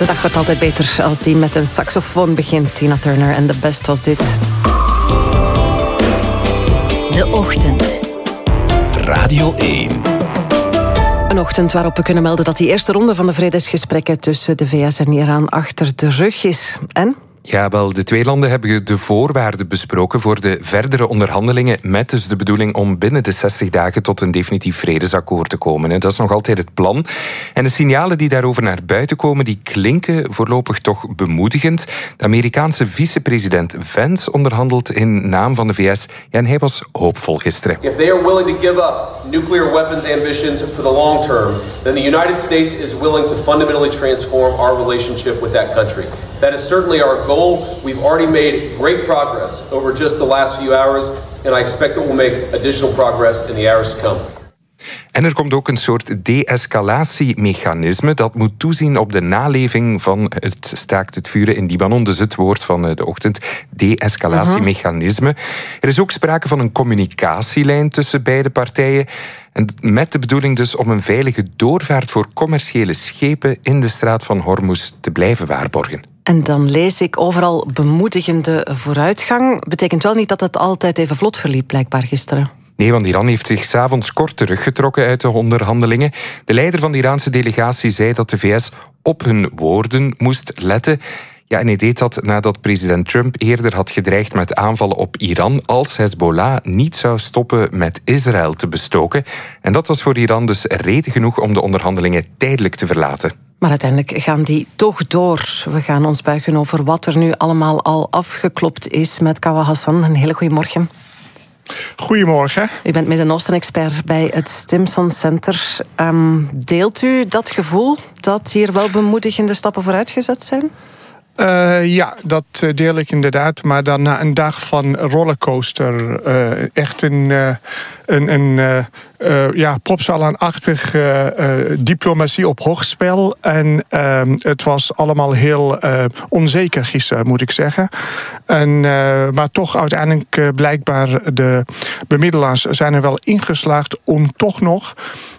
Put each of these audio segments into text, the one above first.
De dag wordt altijd beter als die met een saxofoon begint. Tina Turner en The Best was dit. De Ochtend. Radio 1. Een ochtend waarop we kunnen melden dat die eerste ronde van de vredesgesprekken tussen de VS en Iran achter de rug is. En? Ja, wel, de twee landen hebben de voorwaarden besproken voor de verdere onderhandelingen, met dus de bedoeling om binnen de 60 dagen tot een definitief vredesakkoord te komen. Dat is nog altijd het plan. En de signalen die daarover naar buiten komen, die klinken voorlopig toch bemoedigend. De Amerikaanse vicepresident Vance onderhandelt in naam van de VS. Ja, en hij was hoopvol gisteren. If they are willing to give up nuclear weapons ambitions for the long term, then the United States is willing to fundamentally transform our relationship with that country. That is certainly our goal. We've already made great progress over just the last few hours, and I expect that we'll make additional progress in the hours to come. En er komt ook een soort de-escalatiemechanisme dat moet toezien op de naleving van het staakt het vuren in Libanon. Dus het woord van de ochtend, de-escalatiemechanisme. Er is ook sprake van een communicatielijn tussen beide partijen. En met de bedoeling dus om een veilige doorvaart voor commerciële schepen in de straat van Hormuz te blijven waarborgen. En dan lees ik overal bemoedigende vooruitgang. Betekent wel niet dat het altijd even vlot verliep, blijkbaar gisteren. Nee, want Iran heeft zich 's avonds kort teruggetrokken uit de onderhandelingen. De leider van de Iraanse delegatie zei dat de VS op hun woorden moest letten. Ja, en hij deed dat nadat president Trump eerder had gedreigd met aanvallen op Iran als Hezbollah niet zou stoppen met Israël te bestoken. En dat was voor Iran dus reden genoeg om de onderhandelingen tijdelijk te verlaten. Maar uiteindelijk gaan die toch door. We gaan ons buigen over wat er nu allemaal al afgeklopt is met Kawa Hassan. Een hele goede morgen. Goedemorgen. U bent Midden-Oosten-expert bij het Stimson Center. Deelt u dat gevoel dat hier wel bemoedigende stappen vooruit gezet zijn? Ja, dat deel ik inderdaad. Maar dan na een dag van rollercoaster. Echt een popsalonachtig diplomatie op hoogspel. En het was allemaal heel onzeker gisteren, moet ik zeggen. Maar toch uiteindelijk blijkbaar de bemiddelaars zijn er wel ingeslaagd om toch nog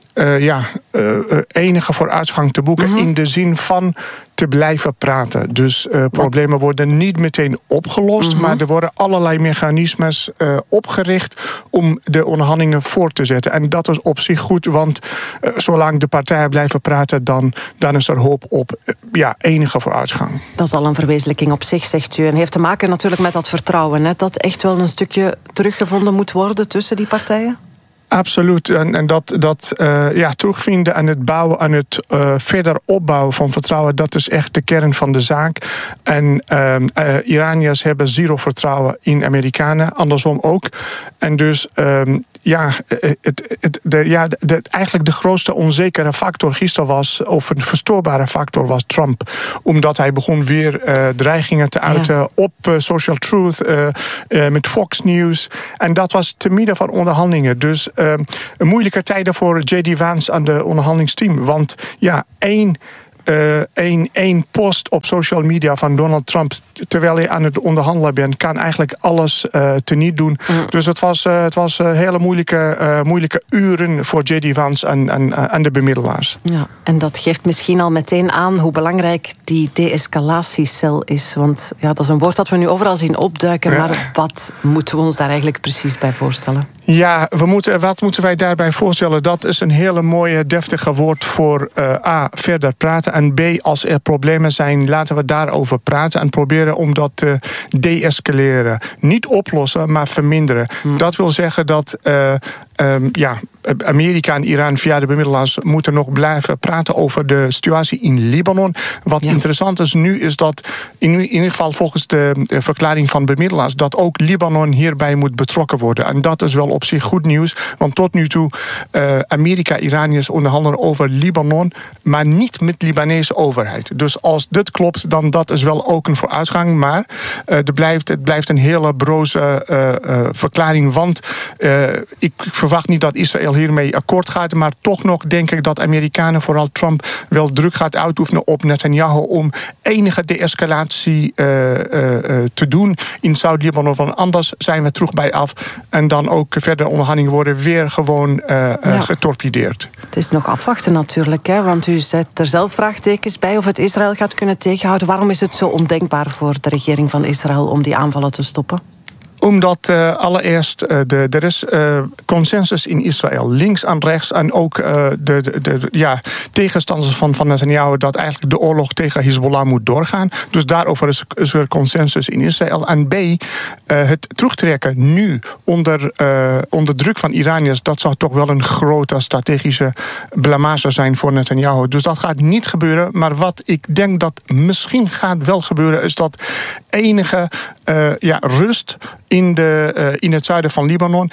enige vooruitgang te boeken. In de zin van te blijven praten. Dus problemen worden niet meteen opgelost, maar er worden allerlei mechanismes opgericht om de onderhandelingen voort te zetten. En dat is op zich goed, want zolang de partijen blijven praten, dan is er hoop op enige vooruitgang. Dat is al een verwezenlijking op zich, zegt u. En heeft te maken natuurlijk met dat vertrouwen, hè, dat echt wel een stukje teruggevonden moet worden tussen die partijen? Absoluut. En dat terugvinden aan het bouwen, aan het verder opbouwen van vertrouwen, dat is echt de kern van de zaak. En Iraniërs hebben zero vertrouwen in Amerikanen, andersom ook. En dus eigenlijk de grootste onzekere factor gisteren was, of een verstoorbare factor was Trump. Omdat hij begon weer dreigingen te uiten op Social Truth, met Fox News. En dat was te midden van onderhandelingen. Dus een moeilijke tijden voor J.D. Vance aan de onderhandelingsteam. Want één post op social media van Donald Trump terwijl hij aan het onderhandelen bent, kan eigenlijk alles teniet doen. Dus het was hele moeilijke uren voor J.D. Vance en de bemiddelaars. Ja, en dat geeft misschien al meteen aan hoe belangrijk die de-escalatiecel is. Want dat is een woord dat we nu overal zien opduiken, maar wat moeten we ons daar eigenlijk precies bij voorstellen? Ja, wat moeten wij daarbij voorstellen? Dat is een hele mooie, deftige woord voor A, verder praten. En B, als er problemen zijn, laten we daarover praten en proberen om dat te de-escaleren. Niet oplossen, maar verminderen. Dat wil zeggen dat Amerika en Iran via de bemiddelaars moeten nog blijven praten over de situatie in Libanon. Wat interessant is nu, is dat in ieder geval volgens de verklaring van bemiddelaars, dat ook Libanon hierbij moet betrokken worden. En dat is wel op zich goed nieuws, want tot nu toe Amerika-Iraniërs onderhandelen over Libanon, maar niet met de Libanese overheid. Dus als dit klopt, dan dat is wel ook een vooruitgang, maar het blijft een hele broze verklaring, want ik verwacht niet dat Israël Israël hiermee akkoord gaat. Maar toch nog denk ik dat Amerikanen, vooral Trump, wel druk gaat uitoefenen op Netanyahu om enige de-escalatie te doen in Zuid-Libanon. Want anders zijn we terug bij af. En dan ook verder onderhandelingen worden weer gewoon getorpedeerd. Het is nog afwachten natuurlijk, hè, want u zet er zelf vraagtekens bij of het Israël gaat kunnen tegenhouden. Waarom is het zo ondenkbaar voor de regering van Israël om die aanvallen te stoppen? Omdat allereerst er is consensus in Israël, links en rechts, en ook de tegenstanders van Netanyahu, dat eigenlijk de oorlog tegen Hezbollah moet doorgaan. Dus daarover is er consensus in Israël. En B, het terugtrekken nu onder druk van Iraniërs, dat zou toch wel een grote strategische blamage zijn voor Netanyahu. Dus dat gaat niet gebeuren. Maar wat ik denk dat misschien gaat wel gebeuren, is dat enige rust in het zuiden van Libanon.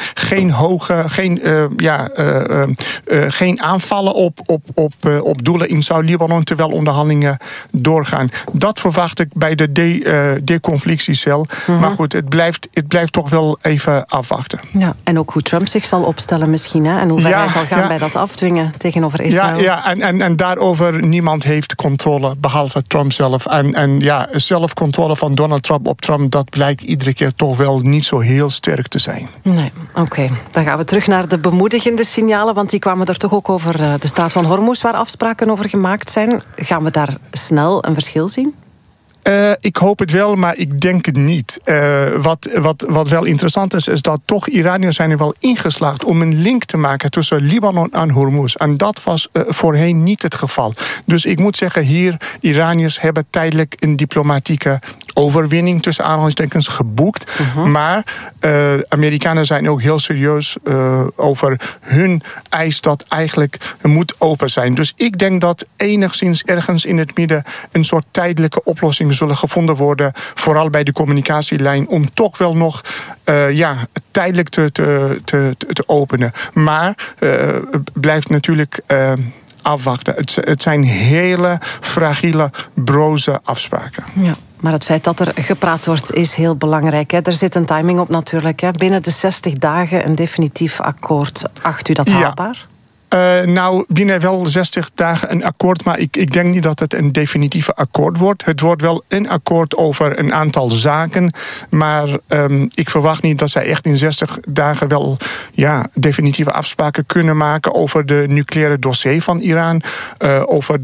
Geen aanvallen op doelen in Zuid-Libanon terwijl onderhandelingen doorgaan. Dat verwacht ik bij de deconflictiecel. Mm-hmm. Maar goed, het blijft toch wel even afwachten. Ja, en ook hoe Trump zich zal opstellen misschien. Hè? En hoe ver hij zal gaan bij dat afdwingen tegenover Israël. Ja, en daarover niemand heeft controle, behalve Trump zelf. En zelfcontrole van Donald Trump op Trump, dat blijkt iedere keer toch wel niet zo heel sterk te zijn. Nee, oké. Dan gaan we terug naar de bemoedigende signalen, want die kwamen er toch ook over de straat van Hormuz, waar afspraken over gemaakt zijn. Gaan we daar snel een verschil zien? Ik hoop het wel, maar ik denk het niet. Wat wel interessant is dat toch Iraniërs zijn er wel ingeslaagd om een link te maken tussen Libanon en Hormuz. En dat was voorheen niet het geval. Dus ik moet zeggen, hier, Iraniërs hebben tijdelijk een diplomatieke overwinning tussen aanhalingstekens geboekt. Uh-huh. Maar Amerikanen zijn ook heel serieus over hun eis dat eigenlijk moet open zijn. Dus ik denk dat enigszins ergens in het midden een soort tijdelijke oplossing zullen gevonden worden, vooral bij de communicatielijn, om toch wel nog tijdelijk te openen. Maar blijft natuurlijk afwachten. Het zijn hele fragiele, broze afspraken. Ja. Maar het feit dat er gepraat wordt is heel belangrijk. Hè? Er zit een timing op natuurlijk. Hè? Binnen de 60 dagen een definitief akkoord. Acht u dat haalbaar? Binnen wel 60 dagen een akkoord, maar ik denk niet dat het een definitieve akkoord wordt. Het wordt wel een akkoord over een aantal zaken, maar ik verwacht niet dat zij echt in 60 dagen wel definitieve afspraken kunnen maken over de nucleaire dossier van Iran, over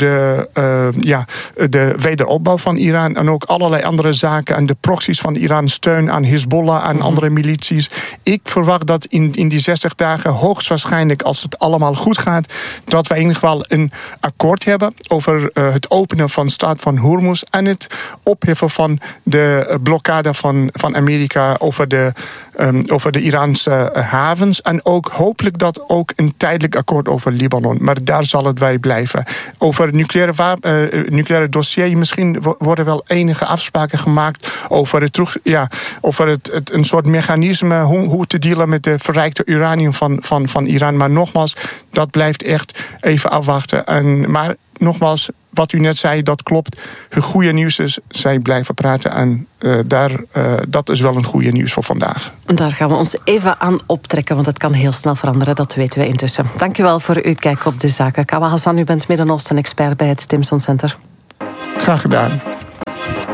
de wederopbouw van Iran en ook allerlei andere zaken en de proxies van Iran, steun aan Hezbollah en andere milities. Ik verwacht dat in die 60 dagen hoogstwaarschijnlijk, als het allemaal goed gaat, dat we in ieder geval een akkoord hebben over het openen van de straat van Hormuz en het opheffen van de blokkade van Amerika over de Iraanse havens. En ook hopelijk dat ook een tijdelijk akkoord over Libanon. Maar daar zal het bij blijven. Over nucleaire dossier misschien worden wel enige afspraken gemaakt over een soort mechanisme hoe te dealen met de verrijkte uranium van Iran. Maar nogmaals, dat blijft echt even afwachten. Maar nogmaals, wat u net zei, dat klopt. Het goede nieuws is, zij blijven praten. En dat is wel een goede nieuws voor vandaag. En daar gaan we ons even aan optrekken, want het kan heel snel veranderen. Dat weten we intussen. Dank u wel voor uw kijk op de zaken. Kawa Hassan, u bent Midden-Oosten-expert bij het Stimson Center. Graag gedaan.